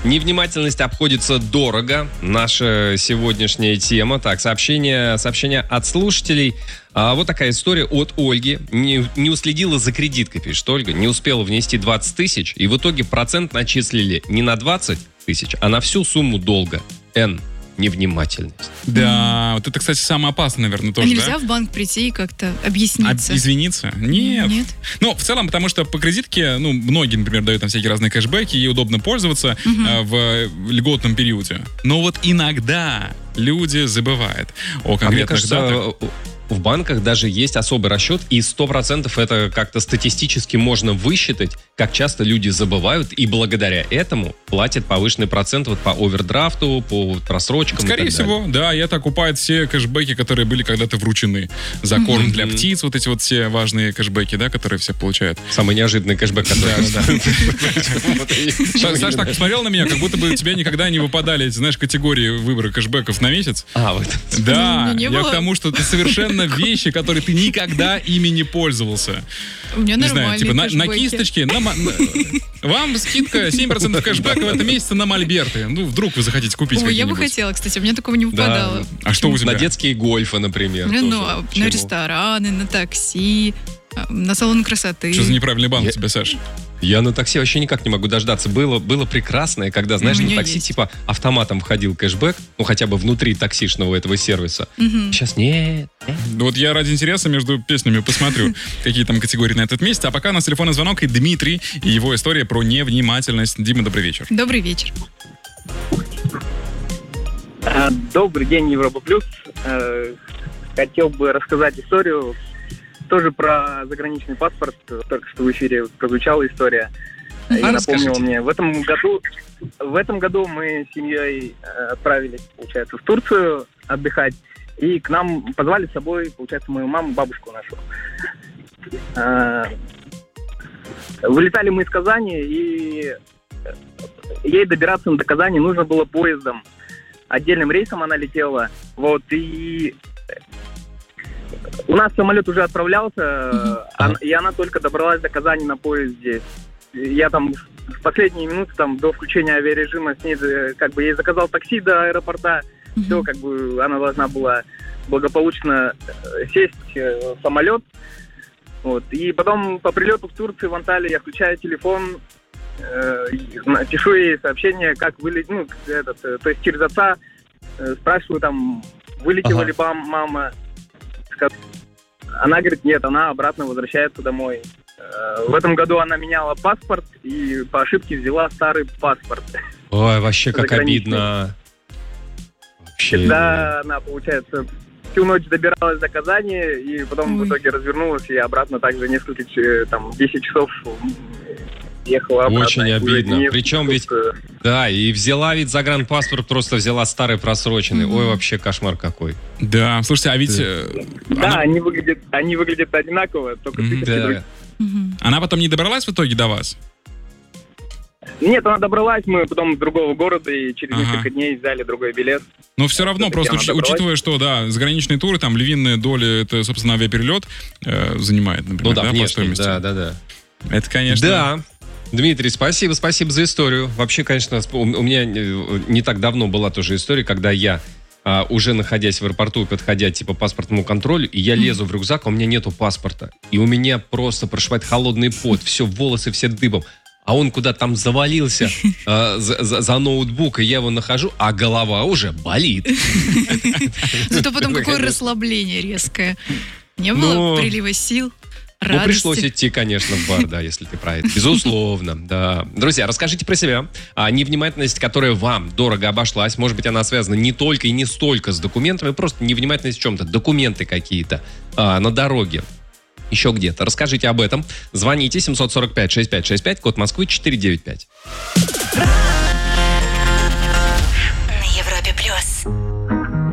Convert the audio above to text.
Невнимательность обходится дорого. Наша сегодняшняя тема. Так, сообщение от слушателей. Вот такая история от Ольги. Не уследила за кредиткой, пишет Ольга. Не успела внести 20 тысяч. И в итоге процент начислили не на 20 тысяч, а на всю сумму долга. Невнимательность. Да, вот это, кстати, самое опасное, наверное, тоже, нельзя в банк прийти и как-то объясниться? Извиниться? Нет. Нет? Ну, в целом, потому что по кредитке, многие, например, дают там всякие разные кэшбэки, ей удобно пользоваться в льготном периоде. Но вот иногда люди забывают о конкретных датах. В банках даже есть особый расчет, и 100% это как-то статистически можно высчитать, как часто люди забывают, и благодаря этому платят повышенный процент вот по овердрафту, по просрочкам. Скорее всего, да, и это окупает все кэшбэки, которые были когда-то вручены. За корм для птиц, вот эти вот все важные кэшбэки, да, которые все получают. Самый неожиданный кэшбэк, который... Саш так посмотрел на меня, как будто бы у тебя никогда не выпадали эти, знаешь, категории выбора кэшбэков на месяц. Вот. Да, я к тому, что это совершенно вещи, которые ты никогда ими не пользовался. У меня не знаю, нормальные типа на кэшбэки. кисточке, вам скидка 7% кэшбэка в этом месяце на мольберты. Ну, вдруг вы захотите купить Ой, я бы какие-нибудь. хотела, кстати, у меня такого не выпадало. Да. А что у тебя? На детские гольфы, например. На рестораны, на такси, на салон красоты. Что за неправильный банк у тебя, Саш? Я на такси вообще никак не могу дождаться. Было прекрасное, когда, знаешь, на такси типа автоматом входил кэшбэк, хотя бы внутри таксишного этого сервиса. Сейчас нет. Вот я ради интереса между песнями посмотрю, какие там категории на этот месяц. А пока у нас телефонный звонок и Дмитрий, и его история про невнимательность. Дима, добрый вечер. Добрый вечер. Добрый день, Европа Плюс. Хотел бы рассказать историю тоже про заграничный паспорт. Только что в эфире прозвучала история. И напомнила мне. В этом году мы с семьей отправились, получается, в Турцию отдыхать. И к нам позвали с собой, получается, мою маму, бабушку нашу. Вылетали мы из Казани, и ей добираться до Казани нужно было поездом. Отдельным рейсом она летела. Вот, и у нас самолет уже отправлялся, и она только добралась до Казани на поезде. Я там в последние минуты, там, до включения авиарежима с ней, как бы, ей заказал такси до аэропорта. Все, как бы, она должна была благополучно сесть в самолет. Вот. И потом по прилету в Турцию, в Анталии, я включаю телефон, пишу ей сообщение, как вылететь, то есть через отца, спрашиваю там, вылетела ли мама. Она говорит, нет, она обратно возвращается домой. В этом году она меняла паспорт и по ошибке взяла старый паспорт. Ой, вообще как обидно. Когда она, получается, всю ночь добиралась до Казани, и потом в итоге развернулась и обратно также 10 часов ехала обратно. Очень обидно. Причем ведь, да, и взяла ведь загранпаспорт, просто взяла старый просроченный. Ой, вообще кошмар какой. Да, слушайте, а ведь... Да, они выглядят одинаково, только цифры. Она потом не добралась в итоге до вас? Нет, она добралась, мы потом с другого города и через несколько дней взяли другой билет. Но все равно, просто учитывая, что, да, заграничные туры, там, львиная доля, это, собственно, авиаперелет занимает, например, по стоимости. Да. Это, конечно... Да. Дмитрий, спасибо за историю. Вообще, конечно, у меня не так давно была тоже история, когда я, уже находясь в аэропорту и подходя типа паспортному контролю, и я лезу в рюкзак, а у меня нету паспорта. И у меня просто прошибает холодный пот, все, волосы все дыбом. А он куда-то там завалился за ноутбук, и я его нахожу, а голова уже болит. Зато потом какое расслабление резкое. Не было прилива сил. Радости. Пришлось идти, конечно, в бар, да, если ты про это. Безусловно, да. Друзья, расскажите про себя. Невнимательность, которая вам дорого обошлась, может быть, она связана не только и не столько с документами, просто невнимательность в чем-то, документы какие-то на дороге, еще где-то. Расскажите об этом. Звоните 745-6565, код Москвы 495.